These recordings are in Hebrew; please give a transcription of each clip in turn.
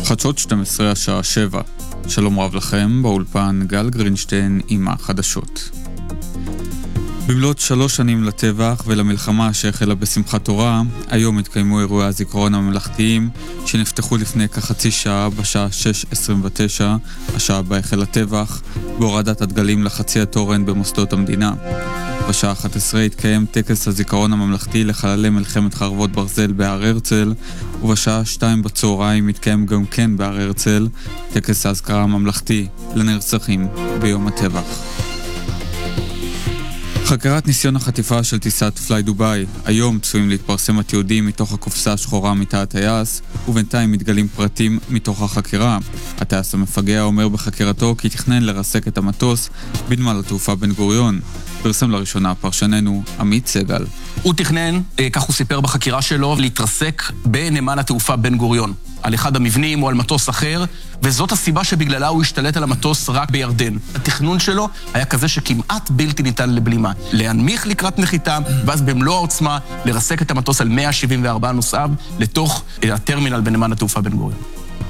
חדשות 12 השעה 7. שלום רב לכם, באולפן גל גרינשטיין עם החדשות. במלאת 3 שנים לטבח ולמלחמה שהחלה בשמחת תורה, היום התקיימו אירועי הזיכרון הממלכתיים שנפתחו לפני כחצי שעה בשעה 6:29, השעה בה החל הטבח, בהורדת הדגלים לחצי התורן במוסדות המדינה. בשעה 11 התקיים טקס הזיכרון הממלכתי לחללי מלחמת חרבות ברזל בהר הרצל, ובשעה 2 בצהריים התקיים גם כן בהר הרצל טקס האזכרה הממלכתי לנרצחים ביום הטבח. חקירת ניסיון החטיפה של טיסת פליי דובאי. היום צפויים להתפרסם התיעודים מתוך הקופסה השחורה מתא הטייס, ובינתיים מתגלים פרטים מתוך החקירה. הטייס המפגע אומר בחקירתו כי תכנן לרסק את המטוס בנמל התעופה בן גוריון. פרסם לראשונה פרשננו עמית סגל. הוא תכנן, כך הוא סיפר בחקירה שלו, להתרסק בנמל התעופה בן גוריון. על אחד המבנים או על מטוס אחר, וזאת הסיבה שבגללה הוא השתלט על המטוס רק בירדן. התכנון שלו היה כזה שכמעט בלתי ניתן לבלימה. להנמיך לקראת נחיתה, ואז במלוא העוצמה לרסק את המטוס על 174 נוסעיו לתוך הטרמינל בנמל התעופה בן גוריון.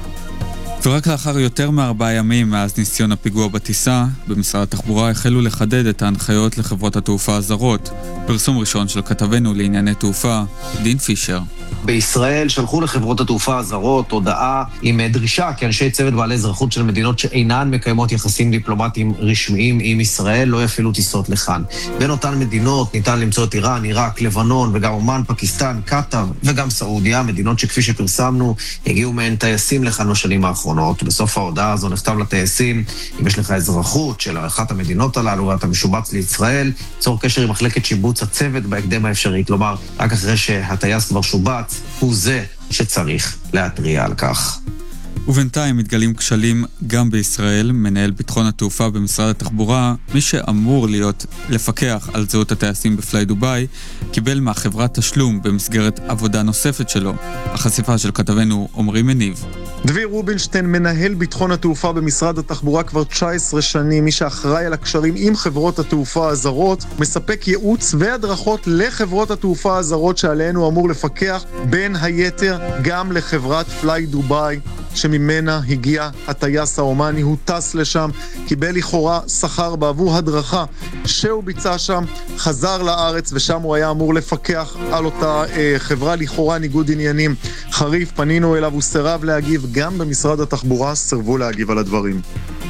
ורק לאחר יותר מ4 ימים מאז ניסיון הפיגוע בטיסה, במשרד התחבורה החלו לחדד את ההנחיות לחברות התעופה הזרות. פרסום ראשון של כתבנו לענייני תעופה, דין פישר. בישראל שלחו לחברות התעופה הזרות הודעה עם דרישה כי אנשי צוות בעלי אזרחות של מדינות שאינן מקיימות יחסים דיפלומטיים רשמיים עם ישראל לא יפעילו טיסות לכאן. בין אותן מדינות ניתן למצוא את איראן, עיראק, לבנון וגם אומן, פקיסטן, קטר וגם סעודיה, מדינות שכפי שפרסמנו הגיעו מהן טייסים לכאן בשנים האחרונות. בסוף ההודעה הזו נכתב לטייסים: אם יש לך אזרחות של אחת המדינות הללו ואתה משובץ לישראל, צור קשר עם מחלקת שיבוץ הצוות בהקדם האפשרי. כלומר, רק אחרי שהטייס כבר שובץ, הוא זה שצריך להתריע על כך. ובינתיים מתגלים כשלים גם בישראל. מנהל ביטחון התעופה במשרד התחבורה, מי שאמור לפקח על זהות הטייסים בפליי דובאי, קיבל מהחברת תשלום במסגרת עבודה נוספת שלו. החשיפה של כתבנו עומרי מניב. דביר רובינשטיין, מנהל ביטחון התעופה במשרד התחבורה כבר 19 שנים, מי שאחראי על הקשרים עם חברות התעופה הזרות, מספק ייעוץ והדרכות לחברות התעופה הזרות שעליהן הוא אמור לפקח, בין היתר גם לחברת פליי דובאי שממנה הגיע הטייס האומני. הוא טס לשם, קיבל לכאורה שכר בעבור הדרכה שהוא ביצע שם, חזר לארץ ושם הוא היה אמור לפקח על אותה חברה. לכאורה ניגוד עניינים חריף, פנינו אליו, הוא סירב להגיב. גם במשרד התחבורה סירבו להגיב על הדברים.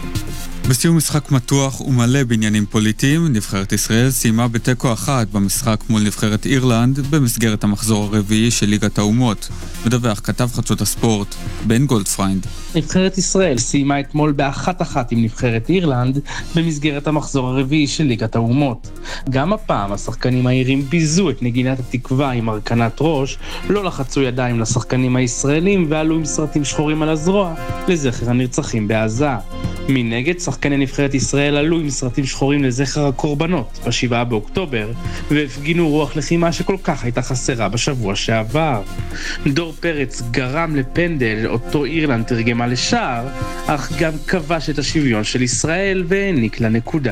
בסיום משחק מתוח ומלא בעניינים פוליטיים, נבחרת ישראל סיימה בתיקו 1 במשחק מול נבחרת אירלנד במסגרת המחזור הרביעי של ליגת האומות. מדווח כתב חדשות הספורט בן גולדפריינד. נבחרת ישראל סיימה אתמול ב1-1 עם נבחרת אירלנד במסגרת המחזור הרביעי של ליגת האומות. גם הפעם השחקנים האירים ביזו את נגינת התקווה עם הרכנת ראש, לא לחצו ידיים לשחקנים הישראלים ועלו עם סרטים שחורים על הזרוע לזכר הנרצחים בעזה. מנגד, שחקני נבחרת ישראל עלו עם סרטים שחורים לזכר הקורבנות ב7 באוקטובר, והפגינו רוח לחימה שכל כך הייתה חסרה בשבוע שעבר. דור פרץ גרם לפנדל, אותו אירלנד תרגמה לשער, אך גם כבש את השוויון של ישראל והעניק לנקודה.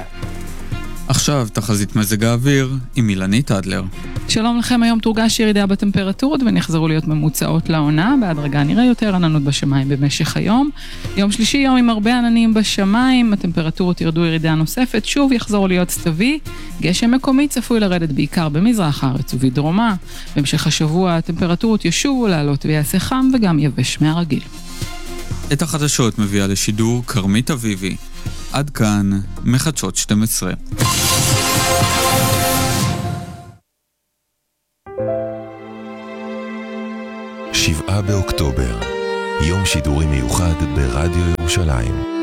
עכשיו תחזית מזג האוויר עם אילנית אדלר. שלום לכם, היום תורגש ירידה בטמפרטורות ונחזרו להיות ממוצעות לעונה, בהדרגה נראה יותר עננות בשמיים במשך היום. יום שלישי יום עם הרבה עננים בשמיים, הטמפרטורות ירדו ירידה נוספת, שוב יחזור להיות סתווי, גשם מקומי צפוי לרדת בעיקר במזרח הארץ ובדרומה. בהמשך השבוע הטמפרטורות ישובו לעלות ויעשה חם וגם יבש מהרגיל. את החדשות מביאה לשידור קרמית אביבי. עד כאן מחדשות 12. שבעה באוקטובר, יום שידורי מיוחד ברדיו ירושלים.